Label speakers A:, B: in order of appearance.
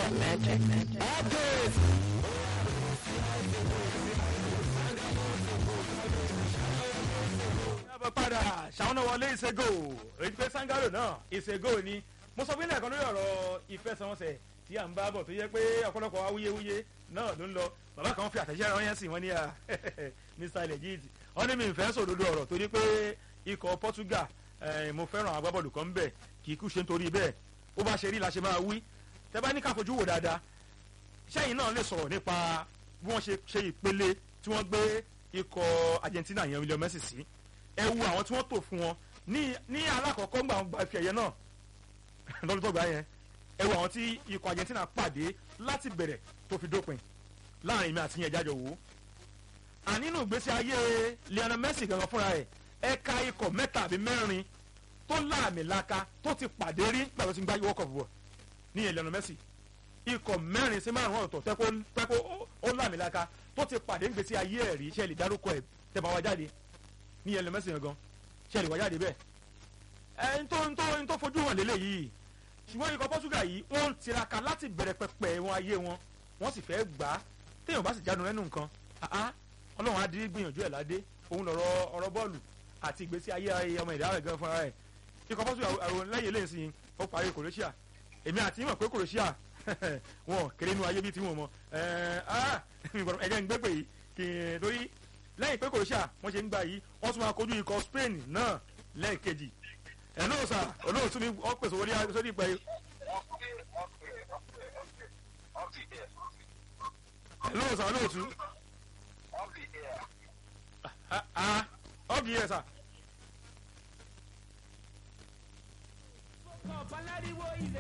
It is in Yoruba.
A: Magic.
B: padà ṣàwọn wọlé ìṣègò èyí pé Sangalo náà ìṣègò ni mo sọ fún ilé ẹ̀kọ́ lórí ọ̀rọ̀ ìfẹsẹ̀wọnsẹ̀ tí à ń bá bọ̀ tó yẹ pé ọ̀pọ̀lọpọ̀ awuyewuye náà ló ń lọ bàbá kan fi àtẹ̀jẹ́ rán yẹn sí wọn ní Mr. Legit wọn ní mi ń fẹ́ sòdodo ọ̀rọ̀ torí pé ikọ̀ Portugal mo fẹ́ràn agbábọ́ọ̀lù kan bẹ̀ kì í kú ṣe nítorí bẹ́ẹ̀ ó bá ṣe rí la ṣe máa wí tẹ́ bá ní ká fojú wò dáadáa sẹ́yìn náà lè sọ̀rọ̀ nípa bí wọ́n ṣe ìpele tí wọ́n gbé ikọ̀ Argentina yẹn Lionel Messi sí ẹ wo àwọn tí wọ́n tò fún wọn ní alákọ̀ọ́kọ́ gbà wọn gba ife ẹ̀yẹ náà lọ́dún tó gbà yẹn ẹ wo àwọn tí ikọ̀ Argentina pàdé láti bẹ̀rẹ̀ tó fi dópin láàrin mi àti yẹn jájọ wò ó ànínú ìgbésí ayé Lionel Messi gangan fúnra ẹ̀ ẹ̀ka ikọ̀ mẹ́ta àbí mẹ́rin tó láàmìlaka tó ti pàdé rí nígbà tó ti ń gbá World Cup bọ̀ níyẹn Lionel Messi ikọ̀ mẹ́rin sí márùn-ún ọ̀tọ̀ tẹ́kọ̀ ó láàmìlaka tó ti pàdé nígbésí ayé ẹ̀ rí ṣe lè dárúkọ ẹ̀ tẹ́ bá wá jáde ní Lionel Messi gangan ṣe lè wá jáde bẹ́ẹ̀ ẹ̀ ń tó fojú hàn lélẹ̀ yìí ṣùgbọ́n ikọ̀ Portugal yìí wọ́n ń tiraka láti bẹ̀rẹ̀ pẹpẹ wọn ayé wọn wọ́n sì fẹ́ gbà á téèyàn bá sì jáde lẹ́nu nǹkan Ọlọ́run á di gbìyànjú ẹ̀ ládé òun lọ̀rọ̀ ọ̀rọ̀ bọ́ọ̀lù àti ìgbésí ayé ọmọ ìdá rẹ̀ gan fúnra rẹ̀ ikọ̀ Portugal àrùn lẹ́yìn eléyìí sí ó parí Croatia èmi àti ìmọ̀ pé Croatia wọn kéré inú ayé bíi tí wọn mọ ẹ̀jẹ̀ ń gbé pè yìí kì í torí lẹ́yìn pé Croatia wọ́n ṣe ń gbà yìí wọ́n tún máa kojú ikọ̀ Spain náà lẹ́ẹ̀kejì ẹ̀ náà sà olóòtú mi ọ́ pèsè sórí ìpẹ́ yìí. ẹ̀ náà sà olóòtú. Off the air, sir.